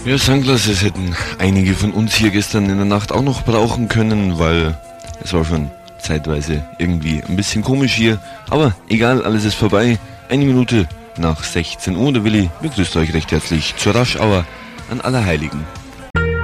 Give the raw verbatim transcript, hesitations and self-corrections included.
Ja, Sunglasses hätten einige von uns hier gestern in der Nacht auch noch brauchen können, weil es war schon zeitweise irgendwie ein bisschen komisch hier. Aber egal, alles ist vorbei. Eine Minute nach sechzehn Uhr. Der Willi begrüßt euch recht herzlich zur Rush Hour an Allerheiligen.